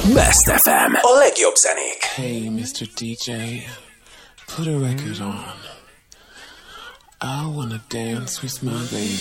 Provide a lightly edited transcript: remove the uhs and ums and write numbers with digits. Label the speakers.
Speaker 1: Best FM. A legjobb zenék.
Speaker 2: Hey, Mr. DJ, put a record on. I wanna dance with my baby.